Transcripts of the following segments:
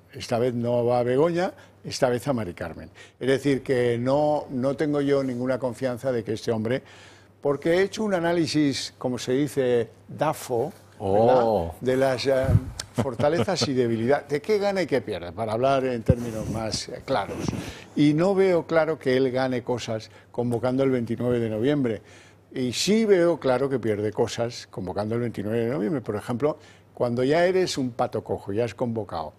esta vez no va a Begoña, esta vez a Mari Carmen. Es decir, que no tengo yo ninguna confianza de que este hombre, porque he hecho un análisis, como se dice, DAFO, de las fortalezas y debilidades, de qué gana y qué pierde, para hablar en términos más claros. Y no veo claro que él gane cosas convocando el 29 de noviembre. Y sí veo claro que pierde cosas convocando el 29 de noviembre. Por ejemplo, cuando ya eres un pato cojo, ya has convocado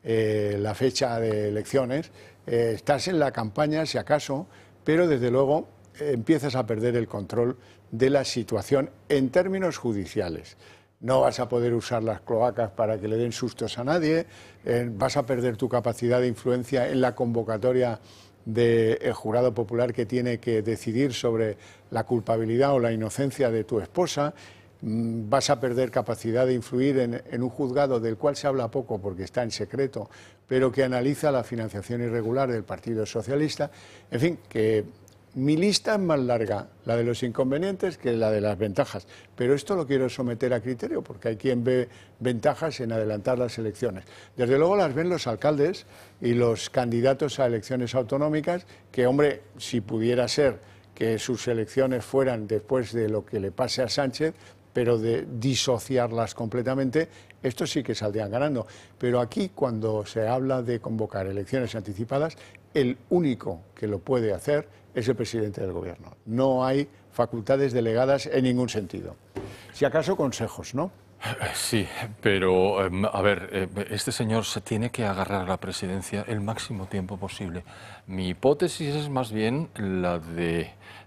la fecha de elecciones, estás en la campaña, si acaso, pero desde luego empiezas a perder el control de la situación en términos judiciales. No vas a poder usar las cloacas para que le den sustos a nadie, vas a perder tu capacidad de influencia en la convocatoria del jurado popular que tiene que decidir sobre la culpabilidad o la inocencia de tu esposa, vas a perder capacidad de influir en un juzgado del cual se habla poco porque está en secreto, pero que analiza la financiación irregular del Partido Socialista. En fin, que mi lista es más larga, la de los inconvenientes, que la de las ventajas. Pero esto lo quiero someter a criterio, porque hay quien ve ventajas en adelantar las elecciones. Desde luego las ven los alcaldes y los candidatos a elecciones autonómicas, que, hombre, si pudiera ser que sus elecciones fueran después de lo que le pase a Sánchez, pero de disociarlas completamente, estos sí que saldrían ganando. Pero aquí, cuando se habla de convocar elecciones anticipadas, el único que lo puede hacer es el presidente del gobierno. No hay facultades delegadas en ningún sentido. Si acaso consejos, ¿no? Sí, pero a ver, este señor se tiene que agarrar a la presidencia el máximo tiempo posible. Mi hipótesis es más bien la de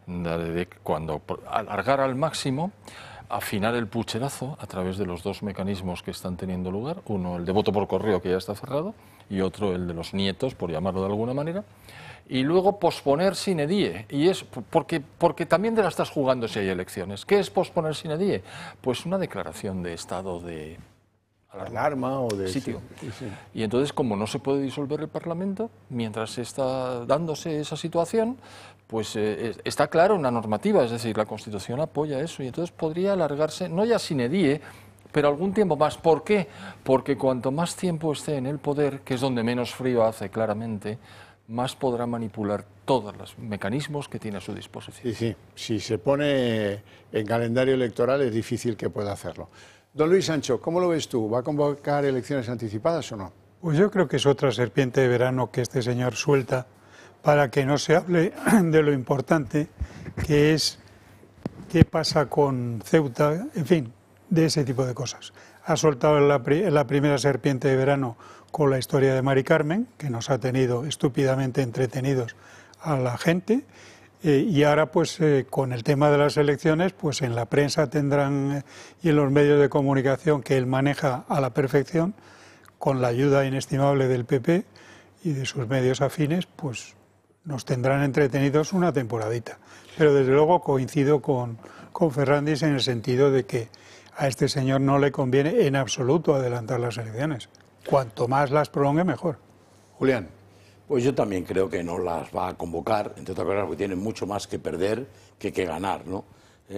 cuando alargar al máximo, afinar el pucherazo a través de los dos mecanismos que están teniendo lugar, uno el de voto por correo, que ya está cerrado, y otro el de los nietos, por llamarlo de alguna manera, y luego posponer sine die, y es porque también te la estás jugando si hay elecciones. ¿Qué es posponer sine die? Pues una declaración de estado de alarma o de sitio. Sí. Y entonces, como no se puede disolver el Parlamento, mientras está dándose esa situación, pues está claro una normativa, es decir, la Constitución apoya eso, y entonces podría alargarse, no ya sine die, pero algún tiempo más. ¿Por qué? Porque cuanto más tiempo esté en el poder, que es donde menos frío hace claramente, más podrá manipular todos los mecanismos que tiene a su disposición. Sí. Si se pone en calendario electoral es difícil que pueda hacerlo. Don Luis Sancho, ¿cómo lo ves tú? ¿Va a convocar elecciones anticipadas o no? Pues yo creo que es otra serpiente de verano que este señor suelta para que no se hable de lo importante que es qué pasa con Ceuta, en fin, de ese tipo de cosas. Ha soltado la primera serpiente de verano con la historia de Mari Carmen, que nos ha tenido estúpidamente entretenidos a la gente, y ahora pues con el tema de las elecciones, pues en la prensa tendrán y en los medios de comunicación que él maneja a la perfección, con la ayuda inestimable del PP y de sus medios afines, pues nos tendrán entretenidos una temporadita. Pero desde luego coincido con Ferrandis en el sentido de que a este señor no le conviene en absoluto adelantar las elecciones. Cuanto más las prolongue, mejor. Julián. Pues yo también creo que no las va a convocar, entre otras cosas porque tienen mucho más que perder que ganar, ¿no?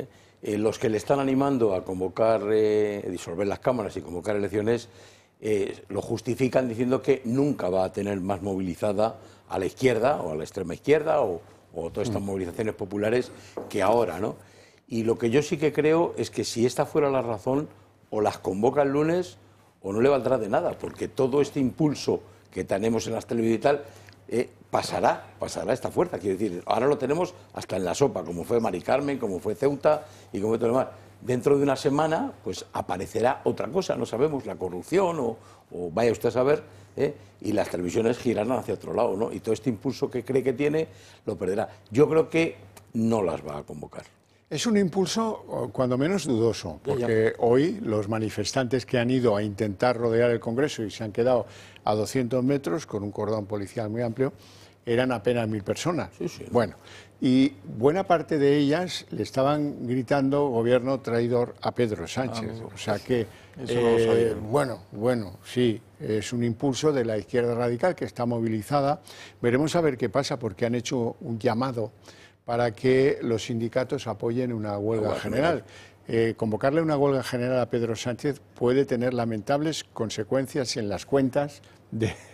Los que le están animando a convocar, disolver las cámaras y convocar elecciones, lo justifican diciendo que nunca va a tener más movilizada a la izquierda o a la extrema izquierda o todas estas movilizaciones populares que ahora, ¿no? Y lo que yo sí que creo es que si esta fuera la razón, o las convoca el lunes o no le valdrá de nada, porque todo este impulso que tenemos en las televisiones y tal, pasará esta fuerza. Quiero decir, ahora lo tenemos hasta en la sopa, como fue Mari Carmen, como fue Ceuta y como todo lo demás. Dentro de una semana, pues aparecerá otra cosa, no sabemos, la corrupción o vaya usted a saber, y las televisiones girarán hacia otro lado, ¿no? Y todo este impulso que cree que tiene, lo perderá. Yo creo que no las va a convocar. Es un impulso, cuando menos, dudoso, porque hoy los manifestantes que han ido a intentar rodear el Congreso y se han quedado a 200 metros con un cordón policial muy amplio, eran apenas 1000 personas. Sí. Bueno, y buena parte de ellas le estaban gritando gobierno traidor a Pedro Sánchez. O sea que, eso no lo sabía. bueno, sí, es un impulso de la izquierda radical que está movilizada. Veremos a ver qué pasa, porque han hecho un llamado para que los sindicatos apoyen una huelga general. Convocarle una huelga general a Pedro Sánchez puede tener lamentables consecuencias en las cuentas de